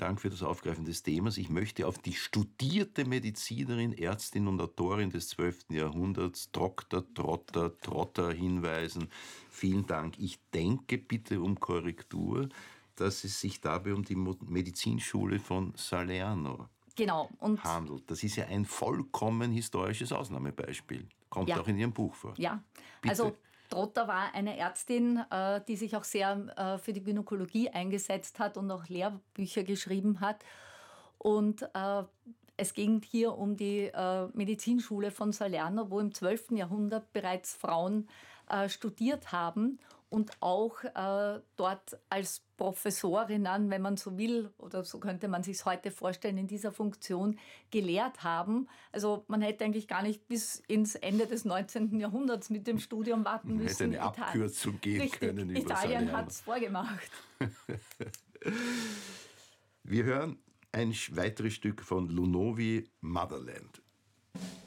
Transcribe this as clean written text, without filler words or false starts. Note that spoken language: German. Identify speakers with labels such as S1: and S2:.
S1: Dank für das Aufgreifen des Themas. Ich möchte auf die studierte Medizinerin, Ärztin und Autorin des 12. Jahrhunderts, Dr. Trotter hinweisen. Vielen Dank. Ich denke, bitte um Korrektur, dass es sich dabei um die Medizinschule von Salerno handelt. Das ist ja ein vollkommen historisches Ausnahmebeispiel. Kommt auch in Ihrem Buch vor.
S2: Ja,
S1: bitte.
S2: Also Trotter war eine Ärztin, die sich auch sehr für die Gynäkologie eingesetzt hat und auch Lehrbücher geschrieben hat. Und es ging hier um die Medizinschule von Salerno, wo im 12. Jahrhundert bereits Frauen studiert haben und auch dort als Professorinnen, wenn man so will, oder so könnte man sich es heute vorstellen, in dieser Funktion gelehrt haben. Also man hätte eigentlich gar nicht bis ins Ende des 19. Jahrhunderts mit dem Studium warten müssen.
S1: Hätte eine Abkürzung gehen können über
S2: Italien hat es vorgemacht.
S1: Wir hören ein weiteres Stück von Lunovi, Motherland.